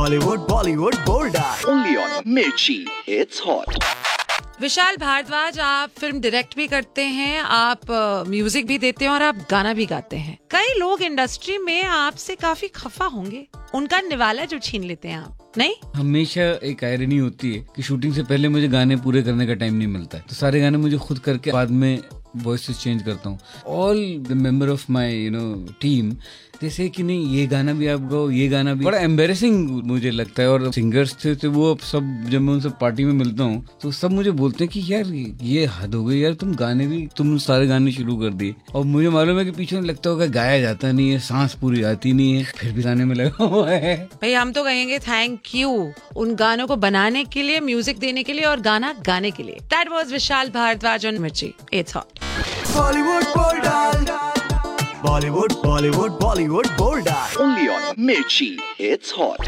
Hollywood, Bollywood, Bolda. Only on Mirchi. It's hot. Vishal Bhardwaj, आप film direct भी करते हैं, आप म्यूजिक भी देते हैं और आप गाना भी गाते हैं। कई लोग इंडस्ट्री में आपसे काफी खफा होंगे, उनका निवाला जो छीन लेते हैं आप, नहीं? हमेशा एक आयरनी होती है कि शूटिंग से पहले मुझे गाने पूरे करने का टाइम नहीं मिलता है, तो सारे गाने मुझे खुद करके बाद में वॉइसेस चेंज करता हूँ। All the member of my team जैसे कि नहीं ये गाना भी आप गाओ, ये गाना भी। बड़ा एम्बेरसिंग मुझे लगता है। और सिंगर्स थे तो वो सब जब मैं उनसे पार्टी में मिलता हूँ तो सब मुझे बोलते हैं कि यार ये हद हो गई यार, तुम सारे गाने शुरू कर दिए। और मुझे मालूम है कि पीछे में लगता होगा गाया जाता नहीं है, सांस पूरी आती नहीं है, फिर भी गाने में लगा हुआ है। भाई हम तो कहेंगे थैंक यू उन गानों को बनाने के लिए, म्यूजिक देने के लिए और गाना गाने के लिए। That was Vishal Bhardwaj on मिर्ची। It's hot. Bollywood, Bolda. Bollywood, Bollywood, Bollywood, Bolda. Only on Mirchi. It's hot.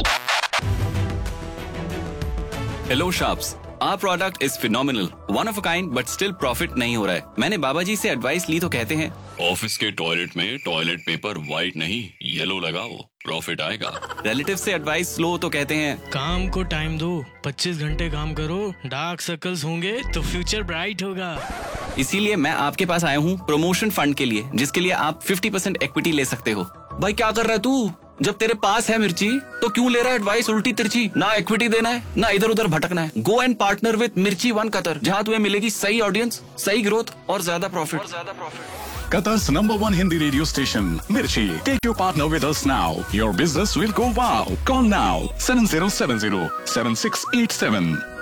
Hello sharps, our product is phenomenal, one of a kind, but still profit नहीं हो रहा है। मैंने बाबा जी से एडवाइस ली तो कहते हैं ऑफिस के टॉयलेट में टॉयलेट पेपर व्हाइट नहीं येलो लगाओ, प्रॉफिट आएगा। रिलेटिव से एडवाइस लो तो कहते हैं काम को टाइम दो, 25 घंटे काम करो, डार्क सर्कल्स होंगे तो फ्यूचर ब्राइट होगा। इसीलिए मैं आपके पास आया हूँ प्रमोशन फंड के लिए, जिसके लिए आप 50% इक्विटी ले सकते हो। भाई क्या कर रहा है तू? जब तेरे पास है मिर्ची तो क्यों ले रहा है एडवाइस उल्टी तिरछी? ना इक्विटी देना है ना इधर उधर भटकना है। गो एंड पार्टनर विद मिर्ची वन कतर, जहाँ तुम्हें मिलेगी सही ऑडियंस, सही ग्रोथ और ज्यादा profit. Qatar's #1 Hindi radio station, Mirchi. Take your partner with us now. Your business will go wow. Call now 7070 7687.